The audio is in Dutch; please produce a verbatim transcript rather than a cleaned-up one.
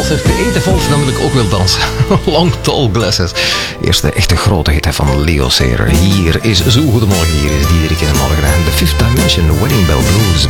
Als er te eten valt, dan wil ik ook wel dansen. Long Tall Glasses. Eerste echte grote hit van Leo Sayer. Hier is Zo Goedemorgen, hier is Diederik in de morgen. De Fifth Dimension, Wedding Bell Blues.